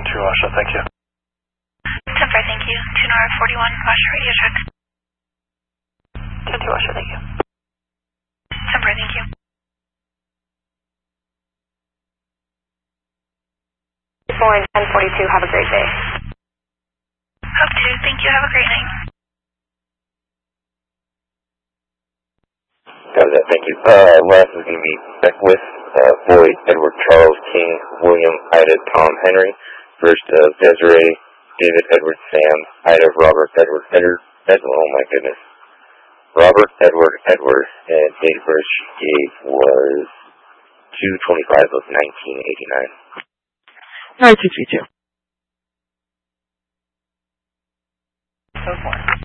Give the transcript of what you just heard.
Washer, thank you. 10-4, thank you. 2NR41, Washer radio check. 10-2 Washer, thank you. 10-4, thank you. Boeing 1042, have a great day. Hope to, thank you, have a great night. Got that, thank you. Last is going to be Beckwith, Boyd, Edward, Charles, King, William, Ida, Tom, Henry. First, Desiree, David, Edward, Sam, Ida, Robert, Edward, oh my goodness. Robert, Edward, and date of birth she gave was 2/25 of 1989. 9232. So far.